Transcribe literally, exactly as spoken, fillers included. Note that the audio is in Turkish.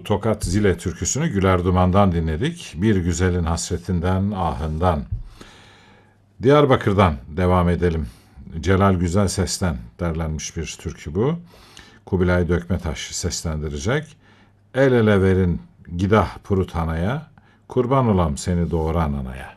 Tokat Zile türküsünü Güler Duman'dan dinledik. Bir güzelin hasretinden, ahından. Diyarbakır'dan devam edelim. Celal Güzel Ses'ten derlenmiş bir türkü bu. Kubilay Dökmetaş seslendirecek. El ele verin gidah Purut Hana'ya, kurban olam seni doğuran anaya.